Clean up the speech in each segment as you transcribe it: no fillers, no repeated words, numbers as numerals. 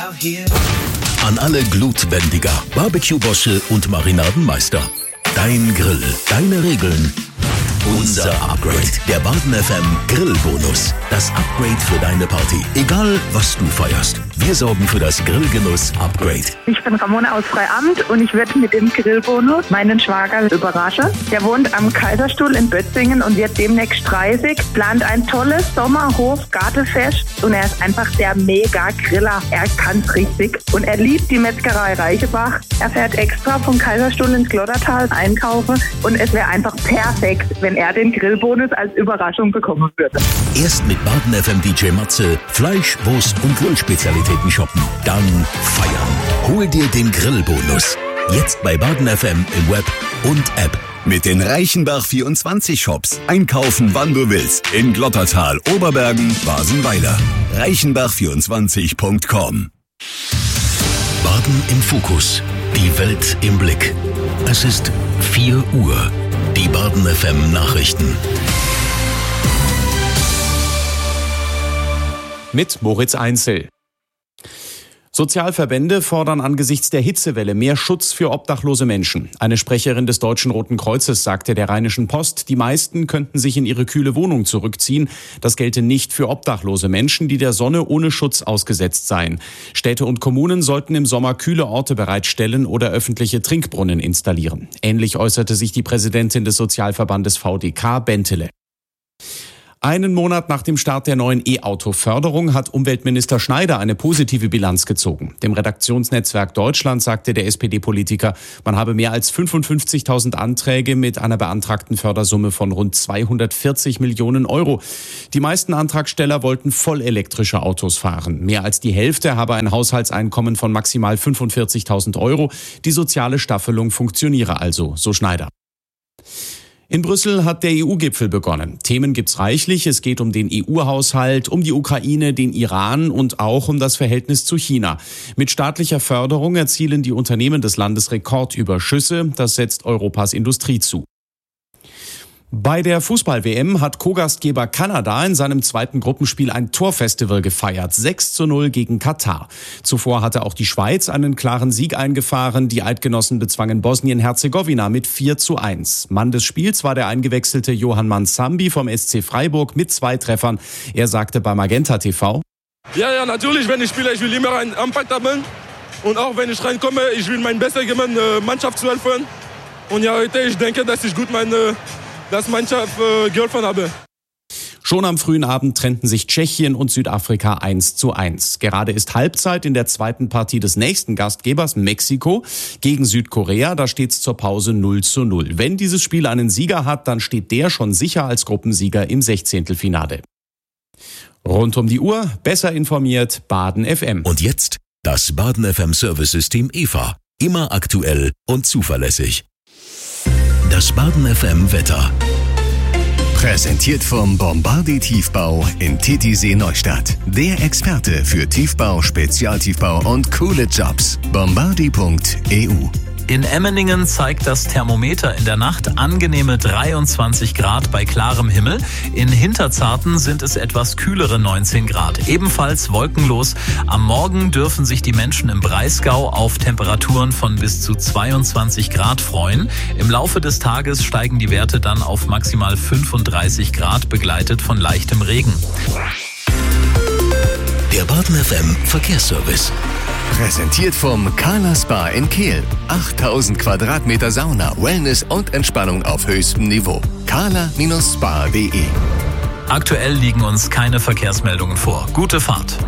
An alle Glutbändiger, Barbecue-Bosse und Marinadenmeister. Dein Grill, deine Regeln. Unser Upgrade. Der Baden FM Grillbonus. Das Upgrade für deine Party. Egal, was du feierst. Wir sorgen für das Grillgenuss-Upgrade. Ich bin Ramona aus Freiamt und ich werde mit dem Grillbonus meinen Schwager überraschen. Der wohnt am Kaiserstuhl in Bötzingen und wird demnächst 30. Plant ein tolles Sommerhof-Gartenfest und er ist einfach der Mega-Griller. Er kann's richtig und er liebt die Metzgerei Reichebach. Er fährt extra vom Kaiserstuhl ins Glottertal einkaufen und es wäre einfach perfekt, wenn er den Grillbonus als Überraschung bekommen würde. Erst mit Baden FM DJ Matze Fleisch, Wurst und Grillspezialitäten shoppen. Dann feiern. Hol dir den Grillbonus. Jetzt bei Baden FM im Web und App. Mit den Reichenbach24 Shops. Einkaufen, wann du willst. In Glottertal, Oberbergen, Basenweiler. Reichenbach24.com. Baden im Fokus. Die Welt im Blick. Es ist 4 Uhr. Die Baden FM Nachrichten. Mit Moritz Einzel. Sozialverbände fordern angesichts der Hitzewelle mehr Schutz für obdachlose Menschen. Eine Sprecherin des Deutschen Roten Kreuzes sagte der Rheinischen Post, die meisten könnten sich in ihre kühle Wohnung zurückziehen. Das gelte nicht für obdachlose Menschen, die der Sonne ohne Schutz ausgesetzt seien. Städte und Kommunen sollten im Sommer kühle Orte bereitstellen oder öffentliche Trinkbrunnen installieren. Ähnlich äußerte sich die Präsidentin des Sozialverbandes VDK, Bentele. Einen Monat nach dem Start der neuen E-Auto-Förderung hat Umweltminister Schneider eine positive Bilanz gezogen. Dem Redaktionsnetzwerk Deutschland sagte der SPD-Politiker, man habe mehr als 55.000 Anträge mit einer beantragten Fördersumme von rund 240 Millionen Euro. Die meisten Antragsteller wollten vollelektrische Autos fahren. Mehr als die Hälfte habe ein Haushaltseinkommen von maximal 45.000 Euro. Die soziale Staffelung funktioniere also, so Schneider. In Brüssel hat der EU-Gipfel begonnen. Themen gibt's reichlich. Es geht um den EU-Haushalt, um die Ukraine, den Iran und auch um das Verhältnis zu China. Mit staatlicher Förderung erzielen die Unternehmen des Landes Rekordüberschüsse. Das setzt Europas Industrie zu. Bei der Fußball-WM hat Co-Gastgeber Kanada in seinem zweiten Gruppenspiel ein Torfestival gefeiert. 6:0 gegen Katar. Zuvor hatte auch die Schweiz einen klaren Sieg eingefahren. Die Eidgenossen bezwangen Bosnien-Herzegowina mit 4:1. Mann des Spiels war der eingewechselte Johann Mansambi vom SC Freiburg mit 2 Treffern. Er sagte bei Magenta TV: Ja, natürlich, wenn ich spiele, ich will immer einen Impact haben. Und auch wenn ich reinkomme, ich will mein Bestes geben, Mannschaft zu helfen. Und ja, heute, ich denke, dass ich gut das Mannschaft geholfen habe. Schon am frühen Abend trennten sich Tschechien und Südafrika 1:1. Gerade ist Halbzeit in der zweiten Partie des nächsten Gastgebers Mexiko gegen Südkorea. Da steht's zur Pause 0:0. Wenn dieses Spiel einen Sieger hat, dann steht der schon sicher als Gruppensieger im 16. Rund um die Uhr, besser informiert, Baden FM. Und jetzt das Baden FM Service-System EVA. Immer aktuell und zuverlässig. Das Baden FM Wetter. Präsentiert vom Bombardier Tiefbau in Titisee Neustadt. Der Experte für Tiefbau, Spezialtiefbau und coole Jobs. Bombardier.eu. In Emmeningen zeigt das Thermometer in der Nacht angenehme 23 Grad bei klarem Himmel. In Hinterzarten sind es etwas kühlere 19 Grad. Ebenfalls wolkenlos. Am Morgen dürfen sich die Menschen im Breisgau auf Temperaturen von bis zu 22 Grad freuen. Im Laufe des Tages steigen die Werte dann auf maximal 35 Grad, begleitet von leichtem Regen. Der Baden FM Verkehrsservice. Präsentiert vom Carla Spa in Kehl. 8000 Quadratmeter Sauna, Wellness und Entspannung auf höchstem Niveau. carla-spa.de. Aktuell liegen uns keine Verkehrsmeldungen vor. Gute Fahrt.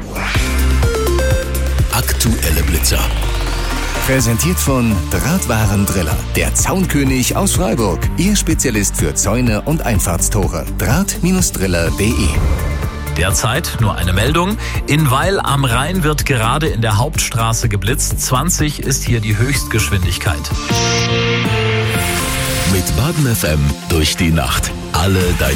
Aktuelle Blitzer. Präsentiert von Drahtwarendriller. Der Zaunkönig aus Freiburg. Ihr Spezialist für Zäune und Einfahrtstore. Draht-driller.de. Derzeit nur eine Meldung. In Weil am Rhein wird gerade in der Hauptstraße geblitzt. 20 ist hier die Höchstgeschwindigkeit. Mit Baden FM durch die Nacht. Alle deine